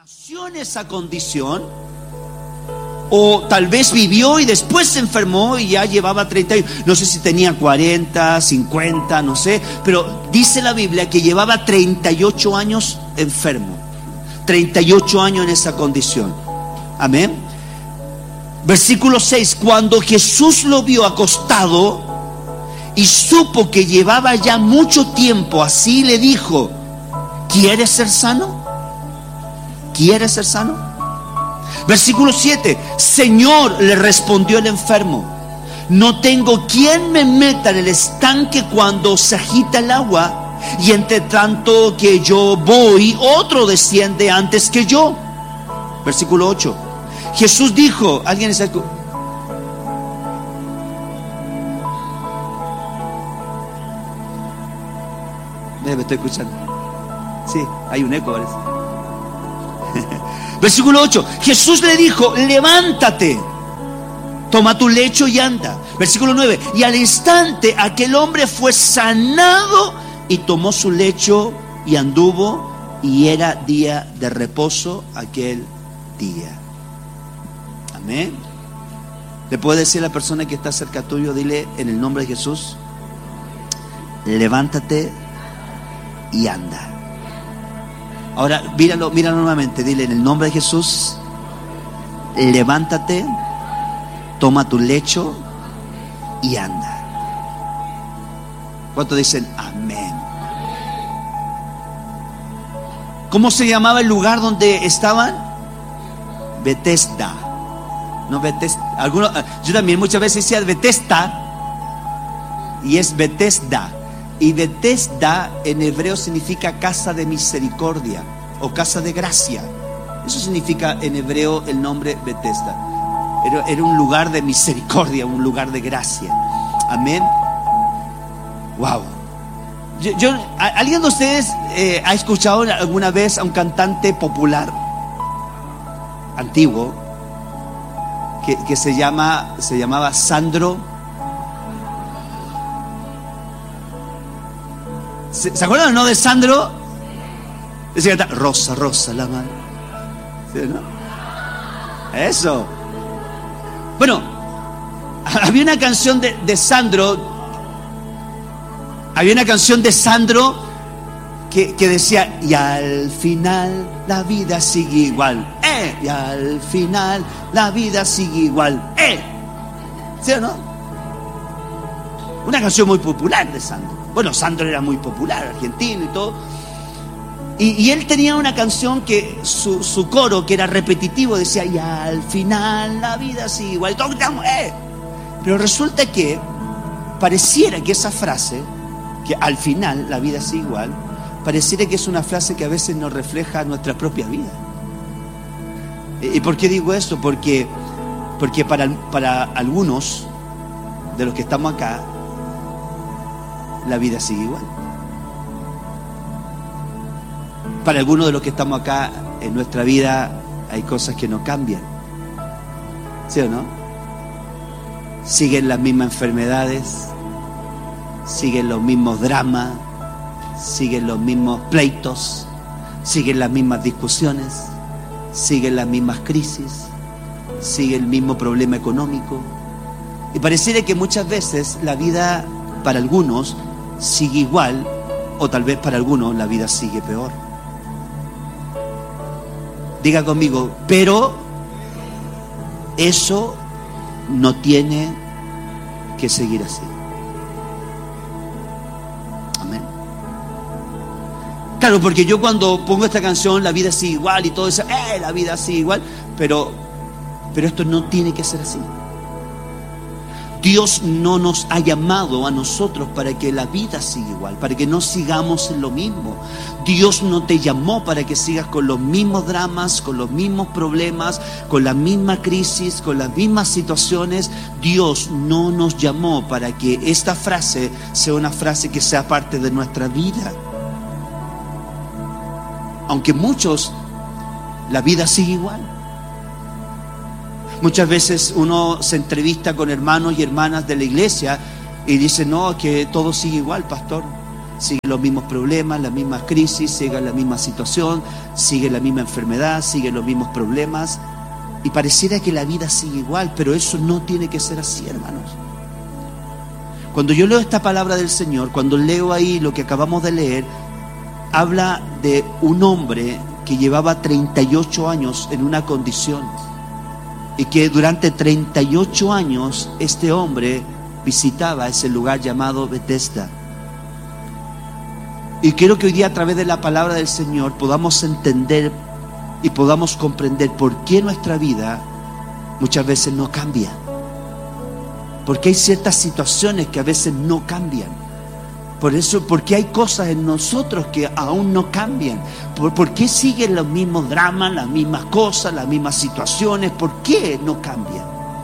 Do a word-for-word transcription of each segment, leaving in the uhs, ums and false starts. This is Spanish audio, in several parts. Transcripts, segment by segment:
nació en esa condición, o tal vez vivió y después se enfermó y ya llevaba treinta años, no sé si tenía cuarenta, cincuenta, no sé, pero dice la Biblia que llevaba treinta y ocho años enfermo, treinta y ocho años en esa condición. Amén. Versículo seis: cuando Jesús lo vio acostado y supo que llevaba ya mucho tiempo así, le dijo: ¿quieres ser sano? ¿Quieres ser sano? Versículo siete: Señor, le respondió el enfermo, no tengo quien me meta en el estanque cuando se agita el agua, y entre tanto que yo voy, otro desciende antes que yo. Versículo ocho: Jesús dijo, ¿alguien está escuchando? Me estoy escuchando. Sí, hay un eco, parece. Versículo ocho: Jesús le dijo: levántate, toma tu lecho y anda. Versículo nueve: y al instante aquel hombre fue sanado y tomó su lecho y anduvo, y era día de reposo aquel día. Amén. Le puede decir a la persona que está cerca tuyo, dile en el nombre de Jesús: levántate y anda. Ahora míralo, míralo nuevamente, dile en el nombre de Jesús: levántate, toma tu lecho y anda. ¿Cuántos dicen amén? ¿Cómo se llamaba el lugar donde estaban? Betesda. No Betesda. Algunos, yo también muchas veces decía Betesda y es Betesda. Y Betesda en hebreo significa casa de misericordia o casa de gracia. Eso significa en hebreo el nombre Betesda. Era, era un lugar de misericordia, un lugar de gracia. Amén. Wow. Yo, yo, ¿alguien de ustedes eh, ha escuchado alguna vez a un cantante popular antiguo que, que se llama, se llamaba Sandro? ¿Se, ¿Se acuerdan, no, de Sandro? Decía: Rosa, Rosa, la mano. ¿Sí, no? Eso. Bueno, había una canción de, de Sandro. Había una canción de Sandro que, que decía: y al final la vida sigue igual. ¡Eh! Y al final la vida sigue igual. ¡Eh! ¿Sí o no? Una canción muy popular de Sandro. Bueno, Sandro era muy popular, argentino y todo. Y, y él tenía una canción que su, su coro, que era repetitivo, decía: y al final la vida sigue igual. ¡Eh! Pero resulta que pareciera que esa frase, que al final la vida sigue igual, pareciera que es una frase que a veces nos refleja nuestra propia vida. ¿Y por qué digo esto? Porque, porque para, para algunos de los que estamos acá, la vida sigue igual. Para algunos de los que estamos acá, en nuestra vida hay cosas que no cambian. ¿Sí o no? Siguen las mismas enfermedades, siguen los mismos dramas, siguen los mismos pleitos, siguen las mismas discusiones, siguen las mismas crisis, sigue el mismo problema económico. Y pareciera que muchas veces la vida para algunos sigue igual, o tal vez para algunos la vida sigue peor. Diga conmigo: pero eso no tiene que seguir así. Amén. Claro, porque yo cuando pongo esta canción, la vida sigue igual y todo eso, eh, la vida sigue igual, pero, pero esto no tiene que ser así. Dios no nos ha llamado a nosotros para que la vida siga igual, para que no sigamos en lo mismo. Dios no te llamó para que sigas con los mismos dramas, con los mismos problemas, con la misma crisis, con las mismas situaciones. Dios no nos llamó para que esta frase sea una frase que sea parte de nuestra vida. Aunque muchos, la vida sigue igual. Muchas veces uno se entrevista con hermanos y hermanas de la iglesia y dice: no, que todo sigue igual, pastor. sigue los mismos problemas, las mismas crisis, sigue la misma situación, sigue la misma enfermedad, sigue los mismos problemas. Y pareciera que la vida sigue igual, pero eso no tiene que ser así, hermanos. Cuando yo leo esta palabra del Señor, cuando leo ahí lo que acabamos de leer, habla de un hombre que llevaba treinta y ocho años en una condición, y que durante treinta y ocho años este hombre visitaba ese lugar llamado Betesda. Y quiero que hoy día, a través de la palabra del Señor, podamos entender y podamos comprender por qué nuestra vida muchas veces no cambia. Porque hay ciertas situaciones que a veces no cambian. Por eso, porque hay cosas en nosotros que aún no cambian. ¿Por, por qué siguen los mismos dramas, las mismas cosas, las mismas situaciones? ¿Por qué no cambian?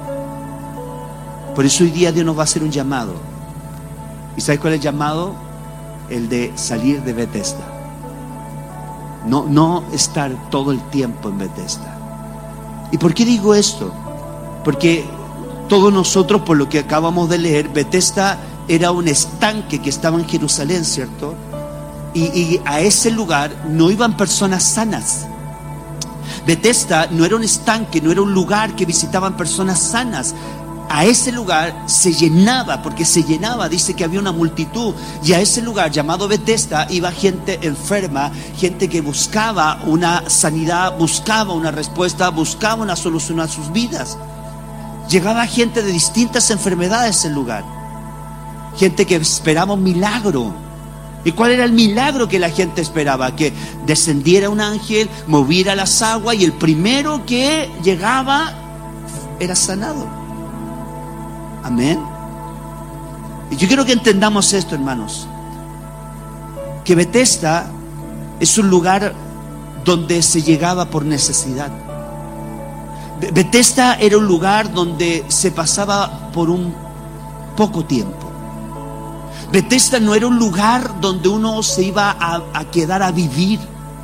Por eso hoy día Dios nos va a hacer un llamado. ¿Y sabes cuál es el llamado? El de salir de Betesda. No, no estar todo el tiempo en Betesda. ¿Y por qué digo esto? Porque todos nosotros, por lo que acabamos de leer, Betesda era un estanque que estaba en Jerusalén, ¿cierto? Y, y a ese lugar no iban personas sanas. Betesda no era un estanque, no era un lugar que visitaban personas sanas. A ese lugar se llenaba, porque se llenaba, dice que había una multitud, y a ese lugar llamado Betesda iba gente enferma, gente que buscaba una sanidad, buscaba una respuesta, buscaba una solución a sus vidas. Llegaba gente de distintas enfermedades a ese lugar, gente que esperaba un milagro. ¿Y cuál era el milagro que la gente esperaba? Que descendiera un ángel, moviera las aguas, y el primero que llegaba era sanado. Amén. Y yo quiero que entendamos esto, hermanos, que Betesda es un lugar donde se llegaba por necesidad. Betesda era un lugar donde se pasaba por un poco tiempo. Betesda no era un lugar donde uno se iba a, a quedar a vivir.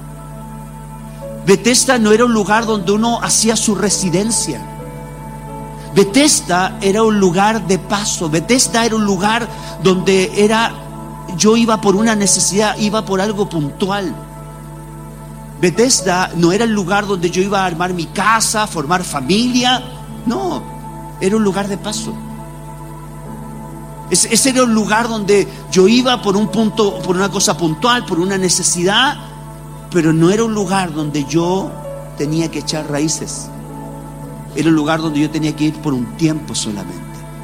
Betesda no era un lugar donde uno hacía su residencia. Betesda era un lugar de paso. Betesda era un lugar donde era, yo iba por una necesidad, iba por algo puntual. Betesda no era el lugar donde yo iba a armar mi casa, formar familia. No, era un lugar de paso. Ese, ese era un lugar donde yo iba por un punto, por una cosa puntual, por una necesidad, pero no era un lugar donde yo tenía que echar raíces. Era un lugar donde yo tenía que ir por un tiempo solamente.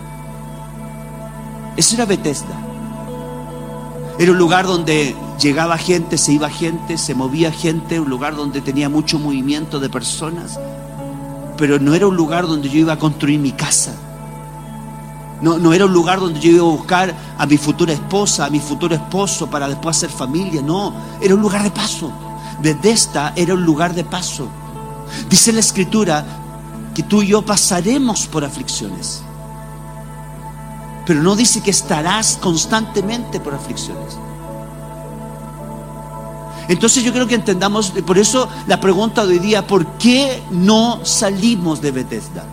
Eso era Betesda. Era un lugar donde llegaba gente, se iba gente, se movía gente, un lugar donde tenía mucho movimiento de personas, pero no era un lugar donde yo iba a construir mi casa. No, no era un lugar donde yo iba a buscar a mi futura esposa, a mi futuro esposo para después hacer familia. No, era un lugar de paso. Betesda era un lugar de paso. Dice la Escritura que tú y yo pasaremos por aflicciones, pero no dice que estarás constantemente por aflicciones. Entonces yo creo que entendamos, por eso la pregunta de hoy día: ¿por qué no salimos de Betesda?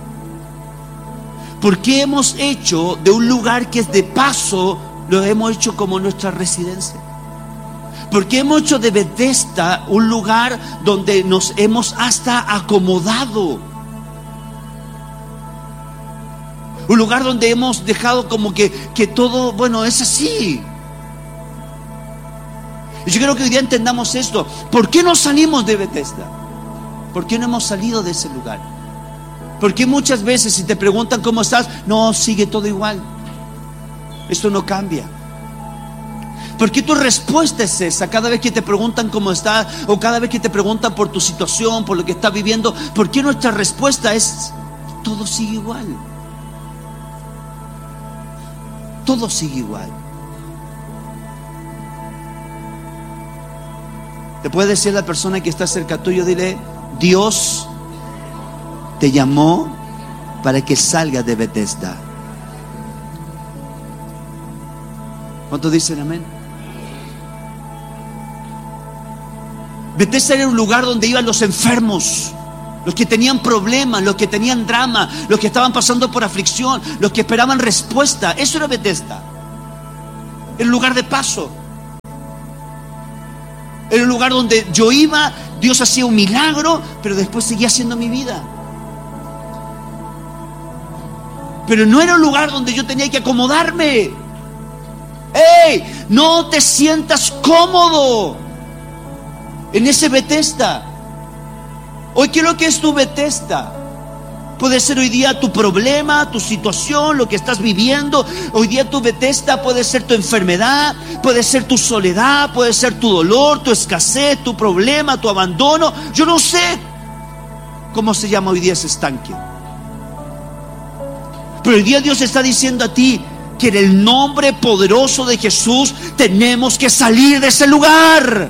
¿Por qué hemos hecho de un lugar que es de paso, lo hemos hecho como nuestra residencia? ¿Por qué hemos hecho de Betesda un lugar donde nos hemos hasta acomodado? Un lugar donde hemos dejado como que, que todo, bueno, es así. Y yo quiero que hoy día entendamos esto. ¿Por qué no salimos de Betesda? ¿Por qué no hemos salido de ese lugar? Porque muchas veces si te preguntan cómo estás, no, sigue todo igual. Esto no cambia. ¿Por qué tu respuesta es esa? Cada vez que te preguntan cómo estás, o cada vez que te preguntan por tu situación, por lo que estás viviendo, ¿por qué nuestra respuesta es: todo sigue igual? Todo sigue igual. Te puede decir la persona que está cerca tuyo, dile: Dios te llamó para que salgas de Betesda. ¿Cuántos dicen amén? Betesda era un lugar donde iban los enfermos, los que tenían problemas, los que tenían drama, los que estaban pasando por aflicción, los que esperaban respuesta. Eso era Betesda. El lugar de paso. Era un lugar donde yo iba, Dios hacía un milagro, pero después seguía haciendo mi vida. Pero no era un lugar donde yo tenía que acomodarme. ¡Ey! No te sientas cómodo en ese Bethesda. Hoy, ¿qué es lo que es tu Bethesda? Puede ser hoy día tu problema, tu situación, lo que estás viviendo. Hoy día tu Bethesda puede ser tu enfermedad, puede ser tu soledad, puede ser tu dolor, tu escasez, tu problema, tu abandono. Yo no sé cómo se llama hoy día ese estanque. Pero hoy día Dios está diciendo a ti que en el nombre poderoso de Jesús tenemos que salir de ese lugar.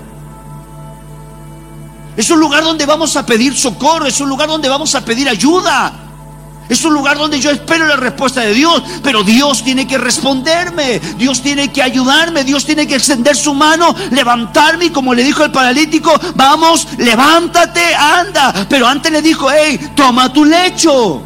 Es un lugar donde vamos a pedir socorro, es un lugar donde vamos a pedir ayuda, es un lugar donde yo espero la respuesta de Dios, pero Dios tiene que responderme, Dios tiene que ayudarme, Dios tiene que extender su mano, levantarme, y como le dijo el paralítico, vamos, levántate, anda. Pero antes le dijo, hey, toma tu lecho.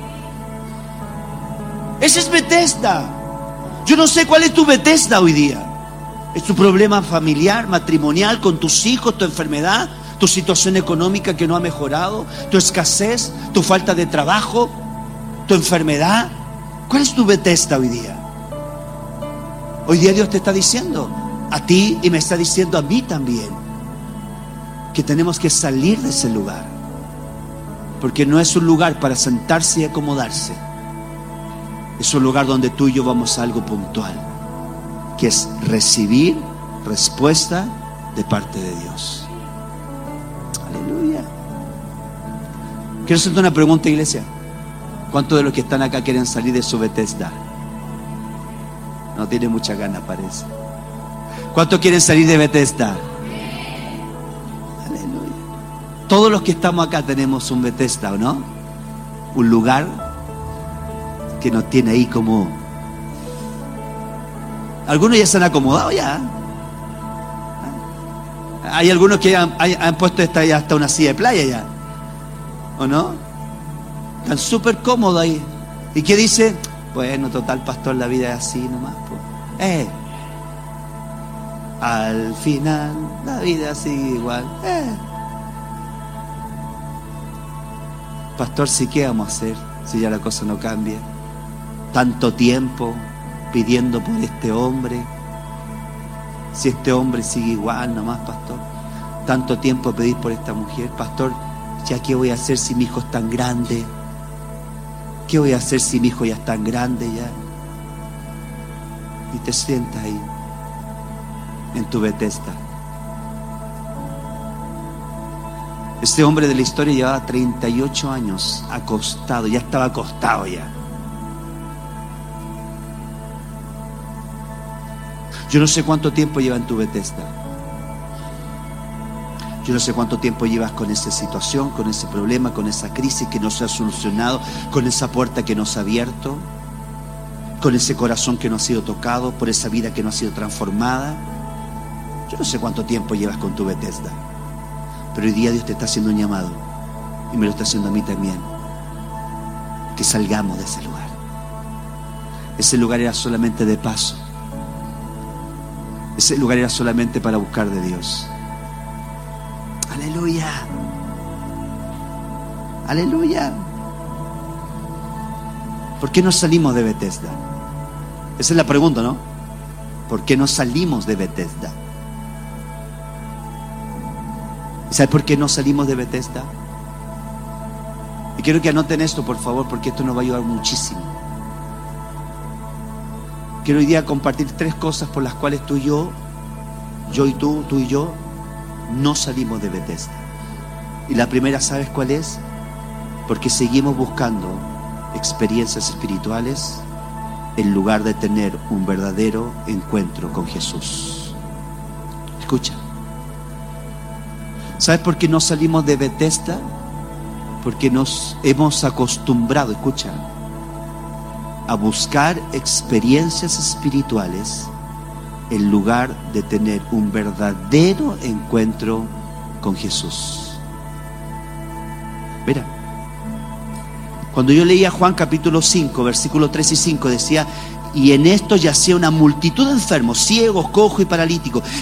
Ese es Bethesda. Yo no sé cuál es tu Bethesda hoy día. ¿Es tu problema familiar, matrimonial, con tus hijos, tu enfermedad, tu situación económica que no ha mejorado, tu escasez, tu falta de trabajo, tu enfermedad? ¿Cuál es tu Bethesda hoy día? Hoy día Dios te está diciendo a ti, y me está diciendo a mí también, que tenemos que salir de ese lugar, porque no es un lugar para sentarse y acomodarse. Es un lugar donde tú y yo vamos a algo puntual, que es recibir respuesta de parte de Dios. Aleluya. Quiero hacerte una pregunta, iglesia. ¿Cuántos de los que están acá quieren salir de su Bethesda? No tiene mucha gana, parece. ¿Cuántos quieren salir de Bethesda? Aleluya. Todos los que estamos acá tenemos un Bethesda, ¿o no? Un lugar que nos tiene ahí como... Algunos ya se han acomodado ya. Hay algunos que han, han puesto esta, ya hasta una silla de playa ya, ¿o no? Están súper cómodos ahí. ¿Y qué dice? Bueno, total, pastor, la vida es así nomás, pues. Eh, al final la vida sigue igual. Eh. Pastor, ¿sí qué vamos a hacer si ya la cosa no cambia? Tanto tiempo pidiendo por este hombre, si este hombre sigue igual nomás, pastor. Tanto tiempo pedir por esta mujer, pastor. ¿Ya qué voy a hacer si mi hijo es tan grande? ¿Qué voy a hacer si mi hijo ya es tan grande ya? Y te sientas ahí en tu Bethesda. Este hombre de la historia llevaba treinta y ocho años acostado, ya estaba acostado ya. Yo no sé cuánto tiempo lleva en tu Bethesda. Yo no sé cuánto tiempo llevas con esa situación, con ese problema, con esa crisis que no se ha solucionado, con esa puerta que no se ha abierto, con ese corazón que no ha sido tocado, por esa vida que no ha sido transformada. Yo no sé cuánto tiempo llevas con tu Bethesda, pero hoy día Dios te está haciendo un llamado, y me lo está haciendo a mí también, que salgamos de ese lugar. Ese lugar era solamente de paso. Ese lugar era solamente para buscar de Dios. Aleluya. Aleluya. ¿Por qué no salimos de Bethesda? Esa es la pregunta, ¿no? ¿Por qué no salimos de Bethesda? ¿Y sabes por qué no salimos de Bethesda? Y quiero que anoten esto, por favor, porque esto nos va a ayudar muchísimo. Quiero hoy día compartir tres cosas por las cuales tú y yo, yo y tú, tú y yo, no salimos de Bethesda. Y la primera, ¿sabes cuál es? Porque seguimos buscando experiencias espirituales en lugar de tener un verdadero encuentro con Jesús. Escucha. ¿Sabes por qué no salimos de Bethesda? Porque nos hemos acostumbrado, escucha, a buscar experiencias espirituales en lugar de tener un verdadero encuentro con Jesús. Mira, cuando yo leía Juan capítulo cinco, versículos tres y cinco, decía: y en esto yacía una multitud de enfermos, ciegos, cojos y paralíticos,